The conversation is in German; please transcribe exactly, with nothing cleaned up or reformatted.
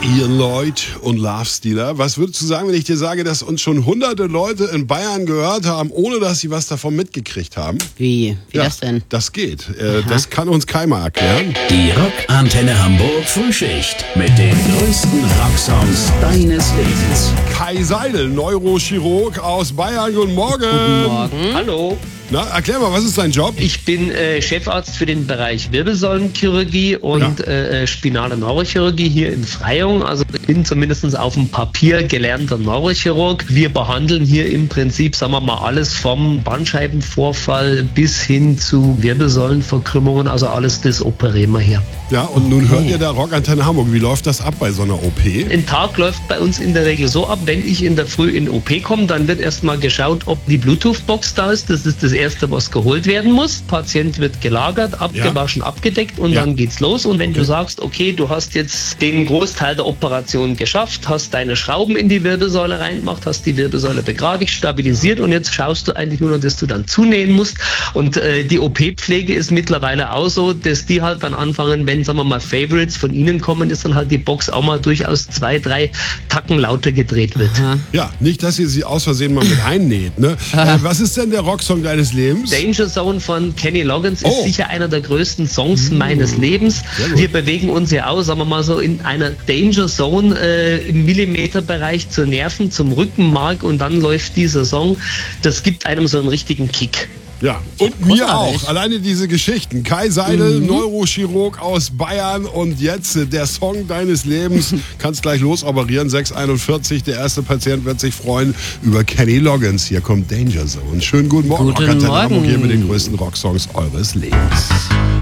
Ian Lloyd und Love Stealer. Was würdest du sagen, wenn ich dir sage, dass uns schon hunderte Leute in Bayern gehört haben, ohne dass sie was davon mitgekriegt haben? Wie? Wie ja, das denn? Das geht. Äh, das kann uns keiner erklären. Die Rockantenne Hamburg Frühschicht mit den größten Rocksongs deines Lebens. Kai Seidel, Neurochirurg aus Bayern. Guten Morgen. Guten Morgen. Hallo. Na, erklär mal, was ist dein Job? Ich bin äh, Chefarzt für den Bereich Wirbelsäulenchirurgie und Ja. äh, spinale Neurochirurgie hier in Freyung. Also ich bin zumindest auf dem Papier gelernter Neurochirurg. Wir behandeln hier im Prinzip, sagen wir mal, alles vom Bandscheibenvorfall bis hin zu Wirbelsäulenverkrümmungen. Also alles das operieren wir hier. Ja, und nun hört ihr da Rockantenne Hamburg. Wie läuft das ab bei so einer O P? Ein Tag läuft bei uns in der Regel so ab, wenn ich in der Früh in O P komme, dann wird erstmal geschaut, ob die Bluetooth-Box da ist. Das ist das Erste, was geholt werden muss. Patient wird gelagert, abgewaschen, ja. abgedeckt und Ja. dann geht's los. Und wenn Okay. du sagst, okay, du hast jetzt den Großteil der Operation geschafft, hast deine Schrauben in die Wirbelsäule reingemacht, hast die Wirbelsäule begradigt, stabilisiert und jetzt schaust du eigentlich nur noch, dass du dann zunähen musst. Und äh, die O P-Pflege ist mittlerweile auch so, dass die halt dann anfangen, wenn, sagen wir mal, Favorites von ihnen kommen, ist dann halt die Box auch mal durchaus zwei, drei Tacken lauter gedreht wird. Aha. Ja, nicht, dass ihr sie aus Versehen mal mit einnäht. Ne? Äh, was ist denn der Rocksong deines Lebens? Danger Zone von Kenny Loggins ist Oh. sicher einer der größten Songs meines Lebens. Sehr gut. Wir bewegen uns ja auch, sagen wir mal so, in einer Danger Zone äh, im Millimeterbereich zu Nerven, zum Rückenmark und dann läuft dieser Song. Das gibt einem so einen richtigen Kick. Ja, und mir großartig. auch. Alleine diese Geschichten. Kai Seidel, Neurochirurg aus Bayern und jetzt äh, der Song deines Lebens. Kannst gleich losoperieren. sechs einundvierzig. Der erste Patient wird sich freuen über Kenny Loggins. Hier kommt Danger Zone. Schönen guten Morgen. Guten Rockantenne Morgen. Hamburg hier mit den größten Rocksongs eures Lebens.